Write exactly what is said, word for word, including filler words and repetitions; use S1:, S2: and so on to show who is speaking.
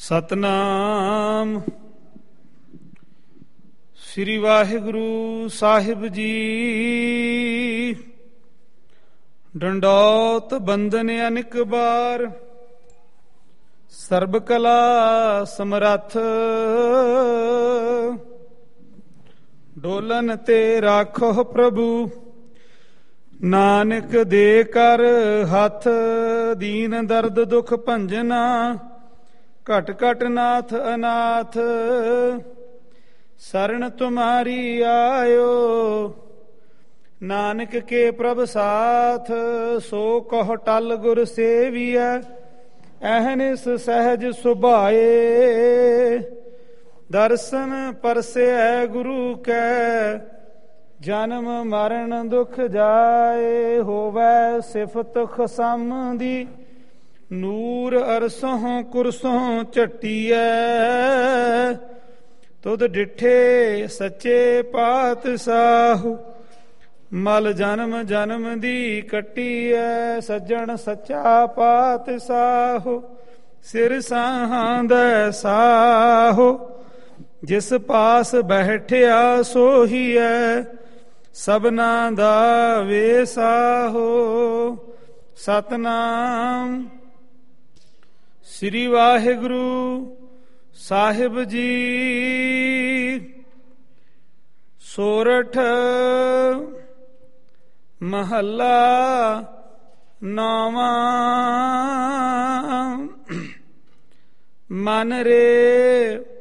S1: ਸਤਨਾਮ ਸ੍ਰੀ ਵਾਹਿਗੁਰੂ ਸਾਹਿਬ ਜੀ। ਡੰਡੌਤ ਬੰਦਨ ਅਨਿਕ ਬਾਰ, ਸਰਬ ਕਲਾ ਸਮਰੱਥ। ਡੋਲਨ ਤੇ ਰਾਖੋ ਪ੍ਰਭੂ, ਨਾਨਕ ਦੇ ਕਰ ਹੱਥ। ਦੀਨ ਦਰਦ ਦੁਖ ਭੰਜਨਾ, ਘਟ ਘਟ ਨਾਥ ਅਨਾਥ। ਸਰਣ ਤੁਮਾਰੀ ਆਇਓ, ਨਾਨਕ ਕੇ ਪ੍ਰਭ ਸਾਥ। ਸੋ ਕਹ ਟਲ ਗੁਰ ਸੇਵੀਐ, ਅਹਨਿਸ ਸਹਿਜ ਸੁਭਾਏ। ਦਰਸ਼ਨ ਪਰਸੈ ਗੁਰੂ ਕੈ, ਜਨਮ ਮਰਨ ਦੁਖ ਜਾਏ। ਹੋਵੈ ਸਿਫਤ ਖਸਮ ਦੀ, ਨੂਰ ਅਰਸੋਂ ਕੁਰਸੋਂ ਝੱਟੀਐ। ਤੁਧ ਡਿਠੇ ਸੱਚੇ ਪਾਤਸ਼ਾਹ, ਮਲ ਜਨਮ ਜਨਮ ਦੀ ਕੱਟੀਐ। ਸੱਜਣ ਸੱਚਾ ਪਾਤਸ਼ਾਹ, ਸਿਰ ਸਾਹਾਂਦੈ ਸਾਹੋ। ਜਿਸ ਪਾਸ ਬੈਠਿਆ ਸੋਹੀਐ, ਸਭਨਾ ਦਾ ਵੇਸਾਹੋ। ਸਤਨਾਮ ਸ੍ਰੀ ਵਾਹਿਗੁਰੂ ਸਾਹਿਬ ਜੀ। ਸੋਰਠ ਮਹੱਲਾ ਨਾਵਾਂ। ਮਨ ਰੇ